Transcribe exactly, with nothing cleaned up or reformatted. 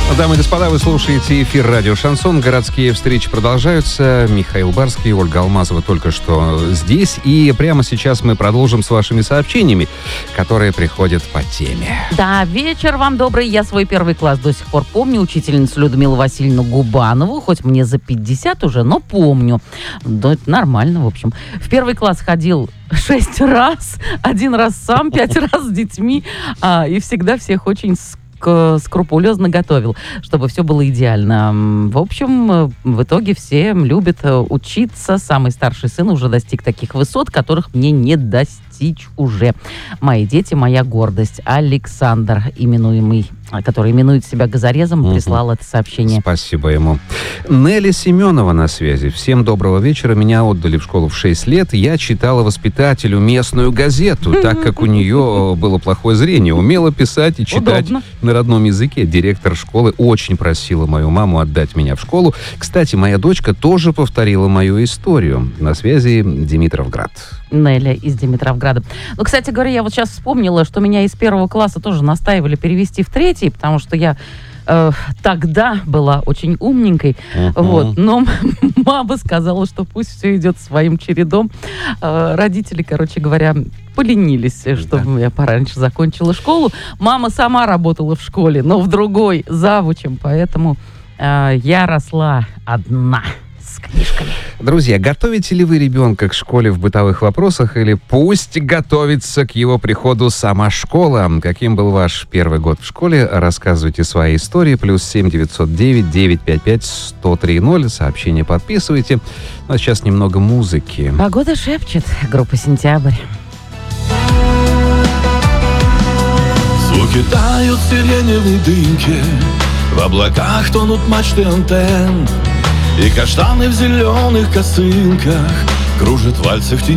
Дамы и господа, вы слушаете эфир радио «Шансон». Городские встречи продолжаются. Михаил Барский, Ольга Алмазова только что здесь. И прямо сейчас мы продолжим с вашими сообщениями, которые приходят по теме. Да, вечер вам добрый. Я свой первый класс до сих пор помню. Учительницу Людмилу Васильевну Губанову. Хоть мне за пятьдесят уже, но помню. Да, это нормально, в общем. В первый класс ходил шесть раз. Один раз сам, пять раз с детьми. А, и всегда всех очень скрупулезно готовил, чтобы все было идеально. В общем, в итоге все любят учиться. Самый старший сын уже достиг таких высот, которых мне не достичь уже. Мои дети — моя гордость. Александр, именуемый, который именует себя газорезом, угу. прислал это сообщение. Спасибо ему. Нелли Семенова на связи. Всем доброго вечера. Меня отдали в школу в шесть лет. Я читала воспитателю местную газету, так как у нее было плохое зрение. Умела писать и читать Удобно. на родном языке. Директор школы очень просила мою маму отдать меня в школу. Кстати, моя дочка тоже повторила мою историю. На связи Димитровград. Неля из Димитровграда. Ну, кстати говоря, я вот сейчас вспомнила, что меня из первого класса тоже настаивали перевести в третий, потому что я э, тогда была очень умненькой. Uh-huh. Вот. Но мама сказала, что пусть все идет своим чередом. Э, родители, короче говоря, поленились, чтобы да. я пораньше закончила школу. Мама сама работала в школе, но в другой, завучем, поэтому э, я росла одна. С книжками. Друзья, готовите ли вы ребенка к школе в бытовых вопросах или пусть готовится к его приходу сама школа? Каким был ваш первый год в школе? Рассказывайте свои истории. Плюс семь девятьсот девять девятьсот пятьдесят пять сто три ноль. Сообщение подписывайте. Ну, а сейчас немного музыки. Погода шепчет. Группа «Сентябрь». Звуки тают сиреневые дымки, в облаках тонут мачты антенн, и каштаны в зеленых косынках кружат вальсы в тени.